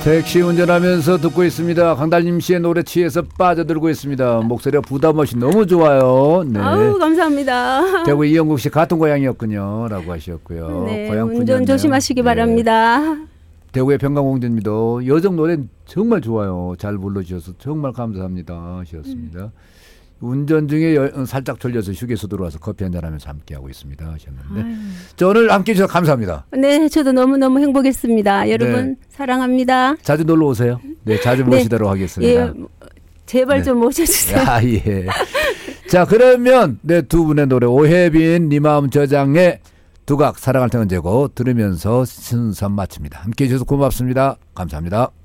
택시 운전하면서 듣고 있습니다. 강달림 씨의 노래 취해서 빠져들고 있습니다. 목소리가 부담 없이 너무 좋아요. 네. 아우, 감사합니다. 대구 이영국 씨 같은 고향이었군요. 라고 하셨고요. 네, 고향 운전 조심하시기 네. 바랍니다. 대구의 평강공주님도 여정 노래 정말 좋아요. 잘 불러주셔서 정말 감사합니다 하셨습니다. 운전 중에 살짝 졸려서 휴게소 들어와서 커피 한잔하면서 함께하고 있습니다 하셨는데 저 오늘 함께해 주셔서 감사합니다. 네, 저도 너무너무 행복했습니다. 여러분 네. 사랑합니다. 자주 놀러 오세요. 네, 자주 네. 모시도록 하겠습니다. 예, 제발 네. 좀 모셔주세요. 아, 예. 자, 그러면 네, 두 분의 노래 오혜빈 네 마음 저장의 두각 사랑할 때 언제고 들으면서 순서 마칩니다. 함께해 주셔서 고맙습니다. 감사합니다.